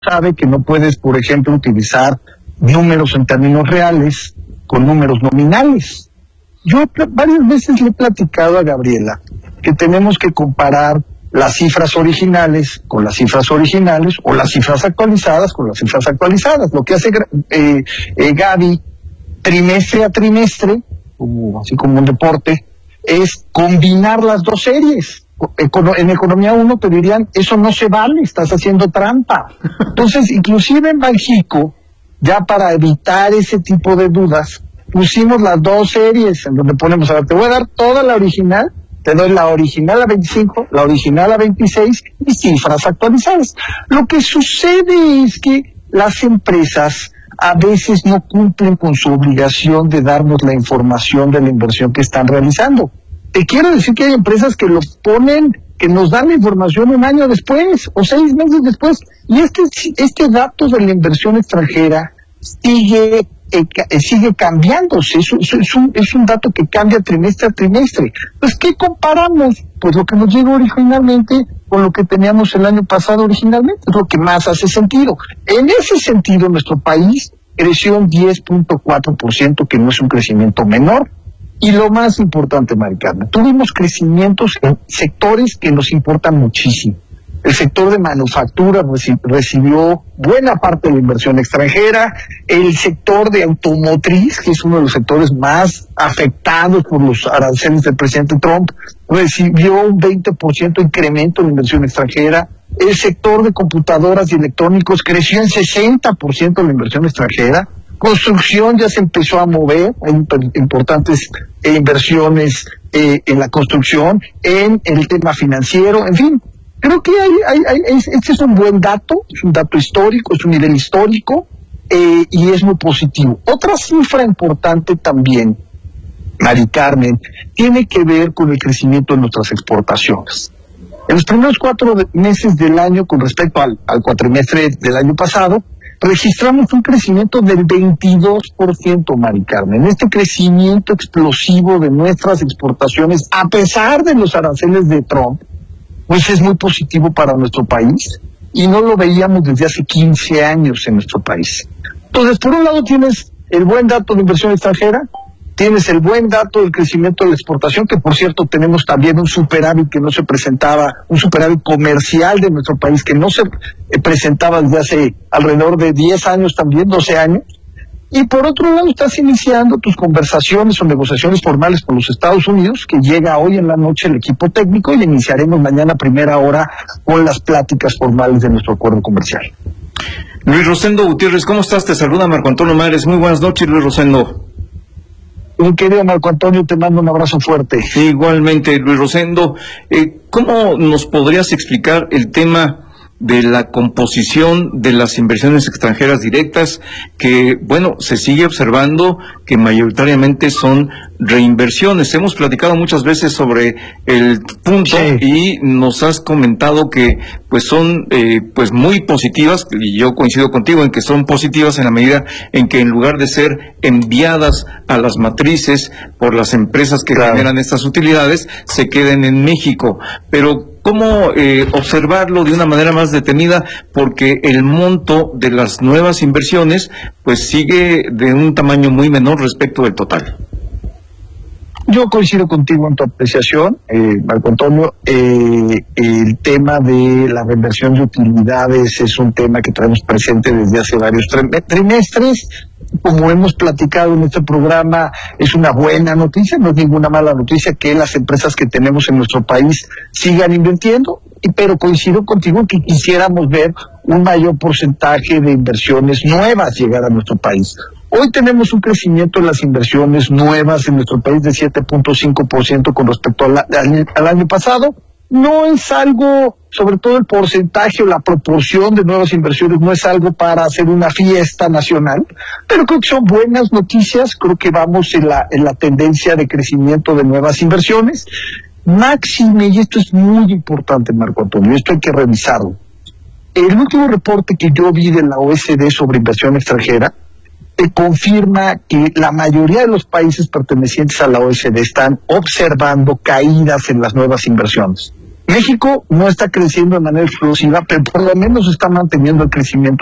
sabe que no puedes, por ejemplo, utilizar números en términos reales con números nominales. Yo varias veces le he platicado a Gabriela que tenemos que comparar las cifras originales con las cifras originales o las cifras actualizadas con las cifras actualizadas. Lo que hace Gaby trimestre a trimestre, así como un deporte, es combinar las dos series. En Economía 1 te dirían, eso no se vale, estás haciendo trampa. Entonces, inclusive en Banxico, ya para evitar ese tipo de dudas, pusimos las dos series en donde ponemos, a ver, te voy a dar toda la original, te doy la original a 25, la original a 26 y cifras actualizadas. Lo que sucede es que las empresas a veces no cumplen con su obligación de darnos la información de la inversión que están realizando. Te quiero decir que hay empresas que lo ponen, que nos dan la información un año después o 6 meses después. Y este dato de la inversión extranjera sigue cambiándose. Es un dato que cambia trimestre a trimestre. Pues, ¿qué comparamos? Pues lo que nos llegó originalmente con lo que teníamos el año pasado originalmente. Es lo que más hace sentido. En ese sentido, nuestro país creció un 10.4%, que no es un crecimiento menor. Y lo más importante, Mari Carmen, tuvimos crecimientos en sectores que nos importan muchísimo. El sector de manufactura recibió buena parte de la inversión extranjera. El sector de automotriz, que es uno de los sectores más afectados por los aranceles del presidente Trump, recibió un 20% incremento en la inversión extranjera. El sector de computadoras y electrónicos creció en 60% la inversión extranjera. Construcción ya se empezó a mover, hay importantes inversiones en la construcción, en el tema financiero, en fin. Creo que este es un buen dato, es un dato histórico, es un nivel histórico, y es muy positivo. Otra cifra importante también, Mari Carmen, tiene que ver con el crecimiento de nuestras exportaciones. En los primeros 4 meses del año, con respecto al cuatrimestre del año pasado, registramos un crecimiento del 22%, Mari Carmen. Este crecimiento explosivo de nuestras exportaciones, a pesar de los aranceles de Trump, pues es muy positivo para nuestro país, y no lo veíamos desde hace 15 años en nuestro país. Entonces, por un lado tienes el buen dato de inversión extranjera, tienes el buen dato del crecimiento de la exportación, que por cierto tenemos también un superávit que no se presentaba, un superávit comercial de nuestro país que no se presentaba desde hace alrededor de 10 años también, 12 años. Y por otro lado estás iniciando tus conversaciones o negociaciones formales con los Estados Unidos, que llega hoy en la noche el equipo técnico, y iniciaremos mañana a primera hora con las pláticas formales de nuestro acuerdo comercial. Luis Rosendo Gutiérrez, ¿cómo estás? Te saluda Marco Antonio Mares. Muy buenas noches, Luis Rosendo. Mi querido Marco Antonio, te mando un abrazo fuerte. Igualmente, Luis Rosendo. ¿Cómo nos podrías explicar el tema de la composición de las inversiones extranjeras directas, que, bueno, se sigue observando que mayoritariamente son reinversiones? Hemos platicado muchas veces sobre el punto, sí, y nos has comentado que pues son pues muy positivas, y yo coincido contigo en que son positivas en la medida en que, en lugar de ser enviadas a las matrices por las empresas que generan estas utilidades, se queden en México. Pero ¿cómo observarlo de una manera más detenida? Porque el monto de las nuevas inversiones pues sigue de un tamaño muy menor respecto del total. Yo coincido contigo en tu apreciación, Marco Antonio. El tema de la reinversión de utilidades es un tema que traemos presente desde hace varios trimestres. Como hemos platicado en este programa, es una buena noticia, no es ninguna mala noticia que las empresas que tenemos en nuestro país sigan invirtiendo, pero coincido contigo en que quisiéramos ver un mayor porcentaje de inversiones nuevas llegar a nuestro país. Hoy tenemos un crecimiento en las inversiones nuevas en nuestro país de 7.5% con respecto al año pasado. No es algo, sobre todo el porcentaje o la proporción de nuevas inversiones, no es algo para hacer una fiesta nacional, pero creo que son buenas noticias. Creo que vamos en la tendencia de crecimiento de nuevas inversiones. Máxime, y esto es muy importante, Marco Antonio, esto hay que revisarlo. El último reporte que yo vi de la OECD sobre inversión extranjera confirma que la mayoría de los países pertenecientes a la OECD están observando caídas en las nuevas inversiones. México no está creciendo de manera explosiva, pero por lo menos está manteniendo el crecimiento